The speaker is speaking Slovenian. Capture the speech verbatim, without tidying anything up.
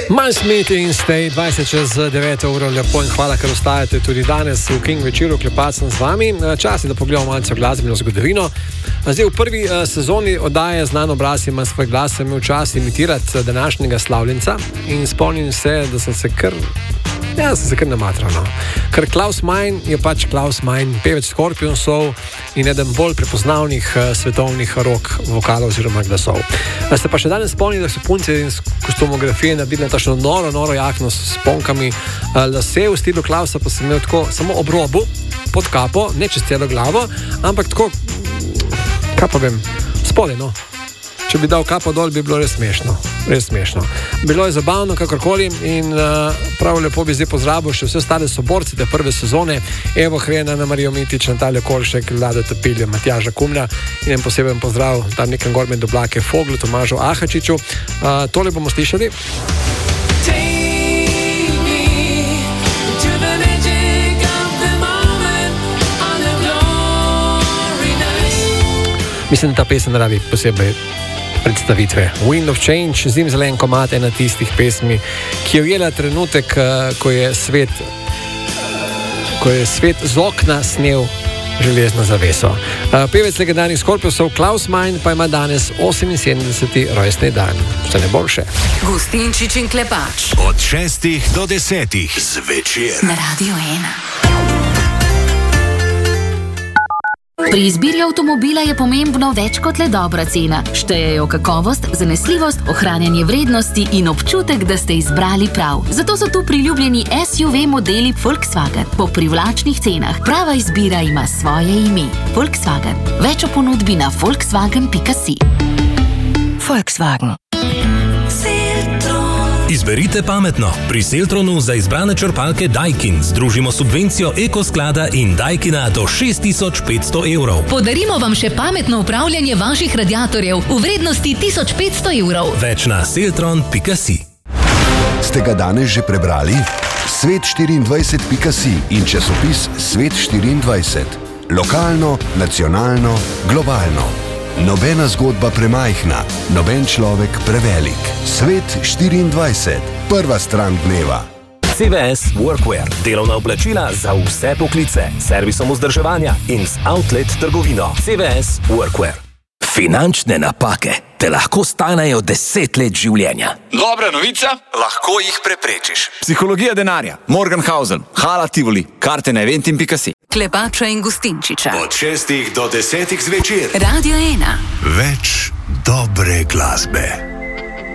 Manj smeti in stay, dvajset čez deveto uro, lepo in hvala, ker ostajate tudi danes v King večeru, klepat sem z vami. Čas je, da pogledamo malce v glasbeno zgodovino. Zdaj, v prvi uh, sezoni oddaje Znan obraz ima svoj glas, sem imel čas imitirati današnjega slavljenca in spomnim se, da sem se kar... Ja, sem se kar namatral, no. Ker Klaus Meine je pač Klaus Meine, pevec Scorpionsov in eden bolj prepoznavnih uh, svetovnih rock vokalov oziroma glasov. Da ste pa še danes spomnili, da so punce iz kostumografije naredili na tašno noro, noro jakno s sponkami. Uh, lase v stilu Klausa pa sem imel tako samo ob robu, pod kapo, ne čez celo glavo, ampak tako, kaj pa vem, spode, no. Če bi dal kapo dol, bi bilo res smešno. Res smešno. Bilo je zabavno, kakorkoli, in uh, prav lepo bi zdaj pozdravil še vse ostale soborce te prve sezone. Evo Hrena, Ana Marijo Mitič, Natalja Kolšek, Vlada Topilja, Matjaža Kumlja in en poseben pozdrav tam nekam gor med oblake Foglu, Tomažu Ahačiču. Uh, tole bomo slišali. Mislim, da ta pesem naravi posebej predstavitve. Wind of Change, zimzelen komad, ena tistih pesmi, ki je ujela trenutek, ko je svet, ko je svet z okna snel železno zaveso. Pevec legendarnih Scorpionsov Klaus Meine pa ima danes oseminsedemdeseti rojstni dan. Vse najboljše. Gustinčič in Klepač. Od šestih do desetih zvečer. Na Radio ena. Pri izbiri avtomobila je pomembno več kot le dobra cena. Štejejo kakovost, zanesljivost, ohranjanje vrednosti in občutek, da ste izbrali prav. Zato so tu priljubljeni S U V modeli Volkswagen po privlačnih cenah. Prava izbira ima svoje ime. Volkswagen. Več o ponudbi na volkswagen pika si. Volkswagen. Izberite pametno. Pri Seltronu za izbrane črpalke Daikin združimo subvencijo Ekosklada in Daikina do šest tisoč petsto evrov. Podarimo vam še pametno upravljanje vaših radiatorjev v vrednosti tisoč petsto evrov. Več na seltron pika si. Ste ga danes že prebrali? svet štiriindvajset pika si in časopis Svet štiriindvajset. Lokalno, nacionalno, globalno. Nobena zgodba premajhna, noben človek prevelik. Svet štiriindvajset. Prva stran dneva. C V S Workwear. Delovna oblačila za vse poklice. Servisom vzdrževanja in z outlet trgovino. C V S Workwear. Finančne napake te lahko stanejo deset let življenja. Dobra novica, lahko jih preprečiš. Psihologija denarja, Morgenhausen, Hala Tivoli, karte na eventim pika si. Klepača in Gustinčiča. Od šestih do desetih zvečer. Radio ena. Več dobre glasbe.